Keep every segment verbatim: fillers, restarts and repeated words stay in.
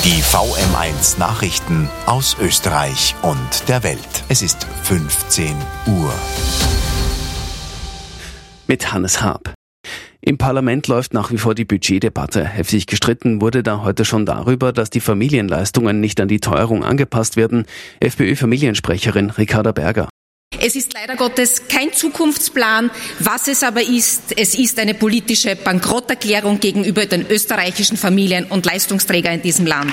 Die V M eins Nachrichten aus Österreich und der Welt. Es ist fünfzehn Uhr. Mit Hannes Haab. Im Parlament läuft nach wie vor die Budgetdebatte. Heftig gestritten wurde da heute schon darüber, dass die Familienleistungen nicht an die Teuerung angepasst werden. FPÖ-Familiensprecherin Ricarda Berger. Es ist leider Gottes kein Zukunftsplan. Was es aber ist, es ist eine politische Bankrotterklärung gegenüber den österreichischen Familien und Leistungsträgern in diesem Land.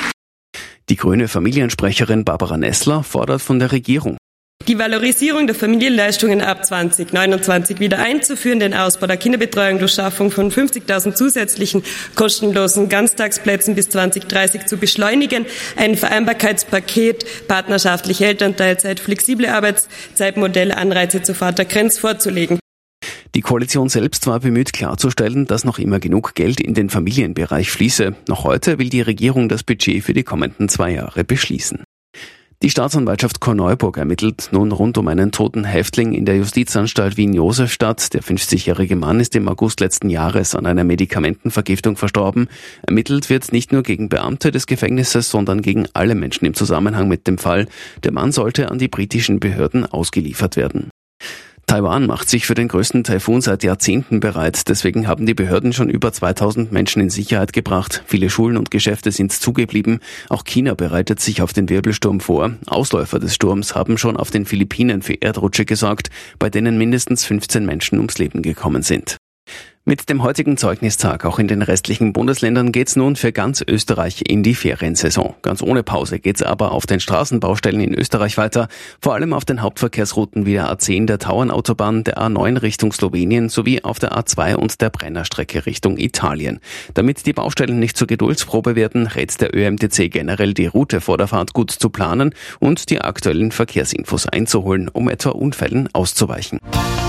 Die grüne Familiensprecherin Barbara Nessler fordert von der Regierung, die Valorisierung der Familienleistungen ab zwanzig neunundzwanzig wieder einzuführen, den Ausbau der Kinderbetreuung durch Schaffung von fünfzigtausend zusätzlichen kostenlosen Ganztagsplätzen bis zwanzig dreißig zu beschleunigen, ein Vereinbarkeitspaket, partnerschaftliche Elternteilzeit, flexible Arbeitszeitmodelle, Anreize zur Vatergrenz vorzulegen. Die Koalition selbst war bemüht klarzustellen, dass noch immer genug Geld in den Familienbereich fließe. Noch heute will die Regierung das Budget für die kommenden zwei Jahre beschließen. Die Staatsanwaltschaft Korneuburg ermittelt nun rund um einen toten Häftling in der Justizanstalt Wien-Josefstadt. Der fünfzigjährige Mann ist im August letzten Jahres an einer Medikamentenvergiftung verstorben. Ermittelt wird nicht nur gegen Beamte des Gefängnisses, sondern gegen alle Menschen im Zusammenhang mit dem Fall. Der Mann sollte an die britischen Behörden ausgeliefert werden. Taiwan macht sich für den größten Taifun seit Jahrzehnten bereit. Deswegen haben die Behörden schon über zweitausend Menschen in Sicherheit gebracht. Viele Schulen und Geschäfte sind zugeblieben. Auch China bereitet sich auf den Wirbelsturm vor. Ausläufer des Sturms haben schon auf den Philippinen für Erdrutsche gesorgt, bei denen mindestens fünfzehn Menschen ums Leben gekommen sind. Mit dem heutigen Zeugnistag auch in den restlichen Bundesländern geht's nun für ganz Österreich in die Feriensaison. Ganz ohne Pause geht's aber auf den Straßenbaustellen in Österreich weiter, vor allem auf den Hauptverkehrsrouten wie der A zehn, der Tauernautobahn, der A neun Richtung Slowenien sowie auf der A zwei und der Brennerstrecke Richtung Italien. Damit die Baustellen nicht zur Geduldsprobe werden, rät der Ö M T C generell, die Route vor der Fahrt gut zu planen und die aktuellen Verkehrsinfos einzuholen, um etwa Unfällen auszuweichen.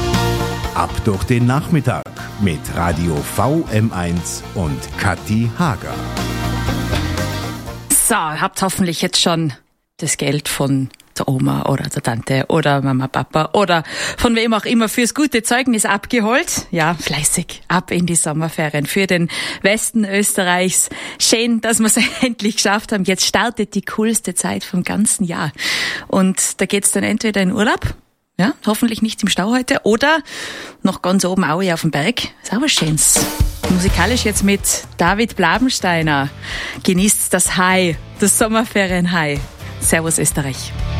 Ab durch den Nachmittag mit Radio V M eins und Kathi Hager. So, habt hoffentlich jetzt schon das Geld von der Oma oder der Tante oder Mama, Papa oder von wem auch immer fürs gute Zeugnis abgeholt. Ja, fleißig ab in die Sommerferien für den Westen Österreichs. Schön, dass wir es endlich geschafft haben. Jetzt startet die coolste Zeit vom ganzen Jahr. Und da geht's dann entweder in Urlaub, ja, hoffentlich nicht im Stau heute, oder noch ganz oben Aue auf dem Berg. Ist auch was Schönes. Musikalisch jetzt mit David Blabensteiner. Genießt das High, das Sommerferien-High. Servus Österreich.